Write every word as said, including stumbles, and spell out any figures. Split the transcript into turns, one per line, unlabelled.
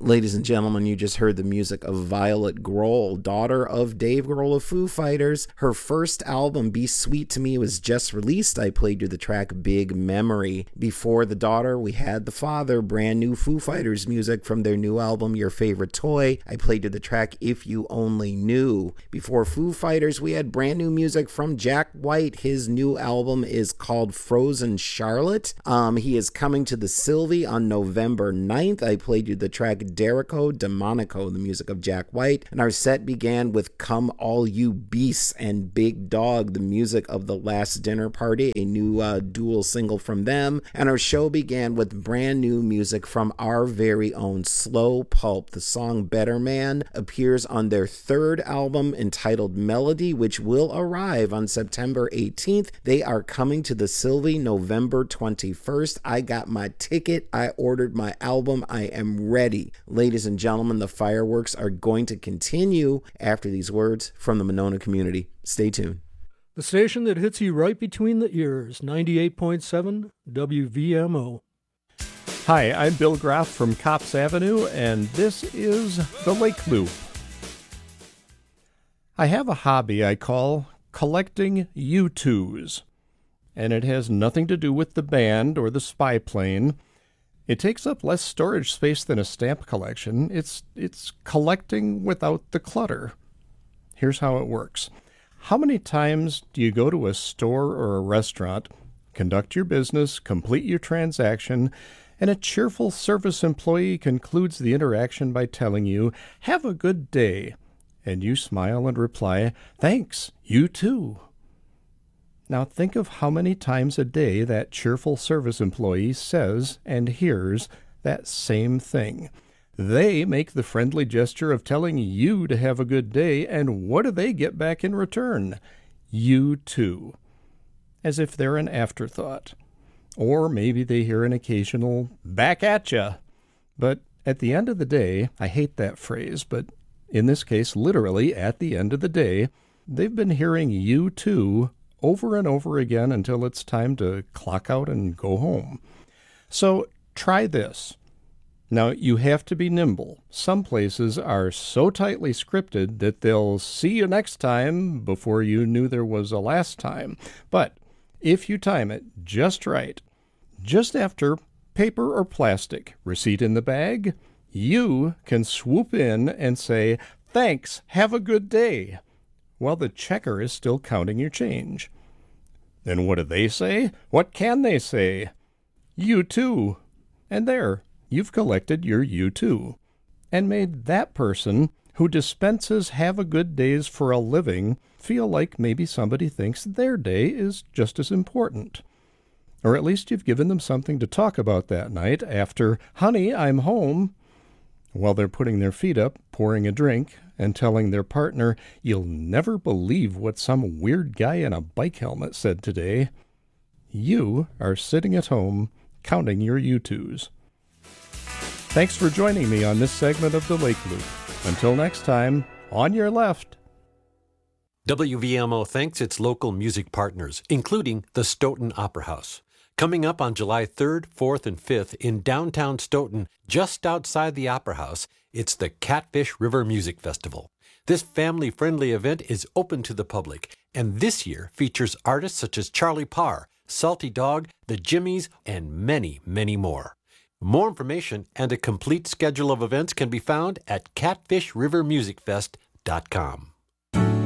Ladies and gentlemen, you just heard the music of Violet Grohl, daughter of Dave Grohl of Foo Fighters. Her first album, Be Sweet to Me, was just released. I played you the track Big Memory. Before the daughter, we had the father, brand new Foo Fighters music from their new album, Your Favorite Toy. I played you the track If You Only Knew. Before Foo Fighters, we had brand new music from Jack White. His new album is called Frozen Charlotte. Um, he is coming to the Sylvie on November ninth. I played you the track Derico Demonico, the music of Jack White. And our set began with Come All You Beasts and Big Dog, the music of The Last Dinner Party, a new uh, dual single from them. And our show began with brand new music from our very own Slow Pulp. The song Better Man appears on their third album entitled Melody, which will arrive on September eighteenth. They are coming to the Sylvie November twenty-first. I got my ticket. I ordered my album. I am ready. Ladies and gentlemen, the fireworks are going to continue after these words from the Monona community. Stay tuned.
The station that hits you right between the ears, ninety-eight point seven W V M O.
Hi, I'm Bill Graff from Cops Avenue, and this is The Lake Loop. I have a hobby I call collecting U two's, and it has nothing to do with the band or the spy plane. It takes up less storage space than a stamp collection. It's it's collecting without the clutter. Here's how it works. How many times do you go to a store or a restaurant, conduct your business, complete your transaction, and a cheerful service employee concludes the interaction by telling you, "Have a good day," and you smile and reply, "Thanks, you too." Now think of how many times a day that cheerful service employee says and hears that same thing. They make the friendly gesture of telling you to have a good day, and what do they get back in return? You too. As if they're an afterthought. Or maybe they hear an occasional "back at ya." But at the end of the day, I hate that phrase, but in this case, literally at the end of the day, they've been hearing "you too" over and over again until it's time to clock out and go home. So try this. Now, you have to be nimble. Some places are so tightly scripted that they'll see you next time before you knew there was a last time. But if you time it just right, just after paper or plastic, receipt in the bag, you can swoop in and say, "Thanks, have a good day," while the checker is still counting your change. Then what do they say? What can they say? You too. And there, you've collected your you too, and made that person who dispenses have a good days for a living feel like maybe somebody thinks their day is just as important. Or at least you've given them something to talk about that night after, "Honey, I'm home," while they're putting their feet up, pouring a drink, and telling their partner, "You'll never believe what some weird guy in a bike helmet said today." You are sitting at home counting your U twos. Thanks for joining me on this segment of The Lake Loop. Until next time, on your left.
W V M O thanks its local music partners, including the Stoughton Opera House. Coming up on July third, fourth, and fifth in downtown Stoughton, just outside the Opera House, it's the Catfish River Music Festival. This family-friendly event is open to the public, and this year features artists such as Charlie Parr, Salty Dog, the Jimmies, and many, many more. More information and a complete schedule of events can be found at catfish river music fest dot com.